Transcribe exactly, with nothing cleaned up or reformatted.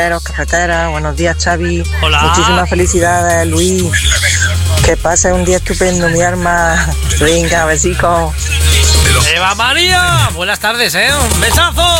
Cafetera, buenos días, Xavi. Hola. Muchísimas felicidades, Luis. Que pase un día estupendo, mi alma. Venga, besico. Eva María, buenas tardes, ¿eh? Un besazo.